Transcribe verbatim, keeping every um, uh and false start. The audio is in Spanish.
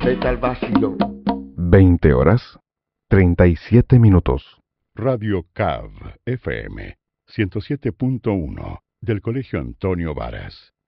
sujeta al vacío. veinte horas, treinta y siete minutos. Radio C A V F M ciento siete punto uno del Colegio Antonio Varas.